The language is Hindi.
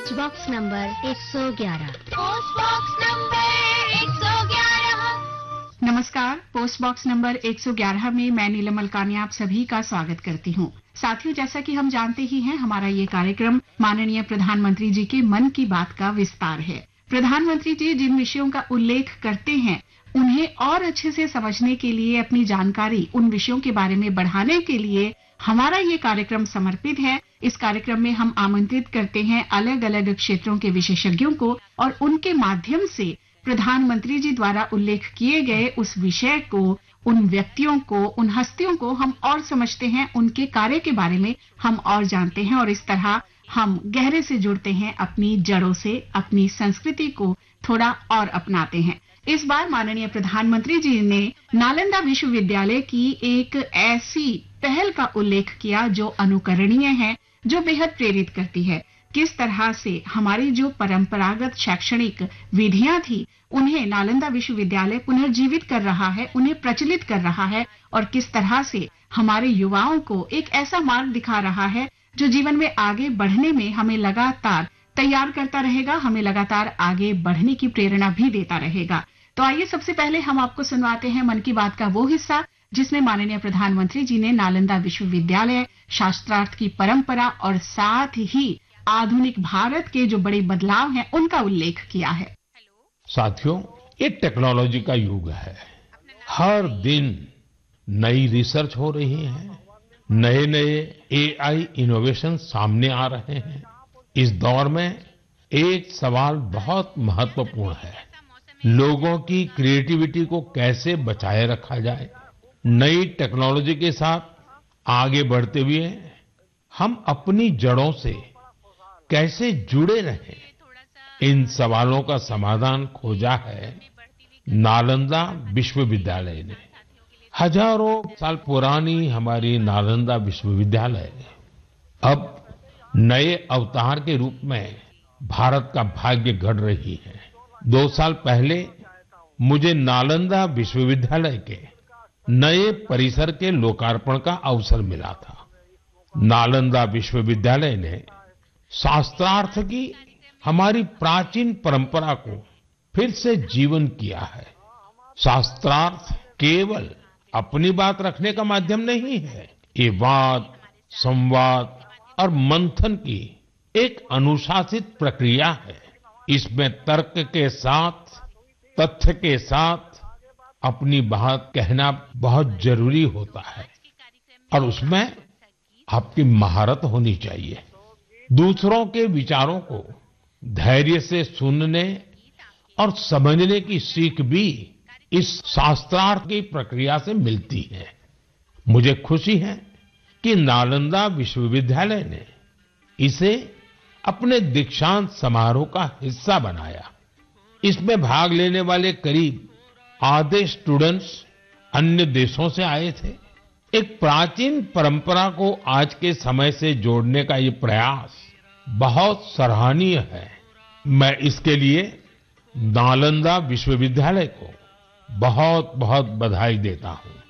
Post box number 111। Post box number 111। नमस्कार, पोस्ट बॉक्स नंबर 111 में मैं नीलम मलकानी आप सभी का स्वागत करती हूँ। साथियों, जैसा कि हम जानते ही हैं, हमारा ये कार्यक्रम माननीय प्रधानमंत्री जी के मन की बात का विस्तार है। प्रधानमंत्री जी जिन विषयों का उल्लेख करते हैं, उन्हें और अच्छे से समझने के लिए, अपनी जानकारी उन विषयों के बारे में बढ़ाने के लिए हमारा ये कार्यक्रम समर्पित है। इस कार्यक्रम में हम आमंत्रित करते हैं अलग अलग क्षेत्रों के विशेषज्ञों को और उनके माध्यम से प्रधानमंत्री जी द्वारा उल्लेख किए गए उस विषय को, उन व्यक्तियों को, उन हस्तियों को हम और समझते हैं, उनके कार्य के बारे में हम और जानते हैं और इस तरह हम गहरे से जुड़ते हैं अपनी जड़ों से, अपनी संस्कृति को थोड़ा और अपनाते हैं। इस बार माननीय प्रधानमंत्री जी ने नालंदा विश्वविद्यालय की एक ऐसी पहल का उल्लेख किया जो अनुकरणीय है, जो बेहद प्रेरित करती है। किस तरह से हमारी जो परंपरागत शैक्षणिक विधियां थी, उन्हें नालंदा विश्वविद्यालय पुनर्जीवित कर रहा है, उन्हें प्रचलित कर रहा है और किस तरह से हमारे युवाओं को एक ऐसा मार्ग दिखा रहा है जो जीवन में आगे बढ़ने में हमें लगातार तैयार करता रहेगा, हमें लगातार आगे बढ़ने की प्रेरणा भी देता रहेगा। तो आइए सबसे पहले हम आपको सुनवाते हैं मन की बात का वो हिस्सा जिसमें माननीय प्रधानमंत्री जी ने नालंदा विश्वविद्यालय, शास्त्रार्थ की परंपरा और साथ ही आधुनिक भारत के जो बड़े बदलाव हैं, उनका उल्लेख किया है। साथियों, ये टेक्नोलॉजी का युग है। हर दिन नई रिसर्च हो रही है, नए नए एआई इनोवेशन सामने आ रहे हैं। इस दौर में एक सवाल बहुत महत्वपूर्ण है, लोगों की क्रिएटिविटी को कैसे बचाए रखा जाए। नई टेक्नोलॉजी के साथ आगे बढ़ते हुए हम अपनी जड़ों से कैसे जुड़े रहें, इन सवालों का समाधान खोजा है नालंदा विश्वविद्यालय ने। हजारों साल पुरानी हमारी नालंदा विश्वविद्यालय अब नए अवतार के रूप में भारत का भाग्य गढ़ रही है। 2 साल पहले मुझे नालंदा विश्वविद्यालय के नए परिसर के लोकार्पण का अवसर मिला था। नालंदा विश्वविद्यालय ने शास्त्रार्थ की हमारी प्राचीन परंपरा को फिर से जीवन किया है। शास्त्रार्थ केवल अपनी बात रखने का माध्यम नहीं है, ये वाद, संवाद और मंथन की एक अनुशासित प्रक्रिया है। इसमें तर्क के साथ, तथ्य के साथ अपनी बात कहना बहुत जरूरी होता है और उसमें आपकी महारत होनी चाहिए। दूसरों के विचारों को धैर्य से सुनने और समझने की सीख भी इस शास्त्रार्थ की प्रक्रिया से मिलती है। मुझे खुशी है कि नालंदा विश्वविद्यालय ने इसे अपने दीक्षांत समारोह का हिस्सा बनाया। इसमें भाग लेने वाले करीब आधे स्टूडेंट्स अन्य देशों से आए थे। एक प्राचीन परंपरा को आज के समय से जोड़ने का ये प्रयास बहुत सराहनीय है। मैं इसके लिए नालंदा विश्वविद्यालय को बहुत बहुत बधाई देता हूँ।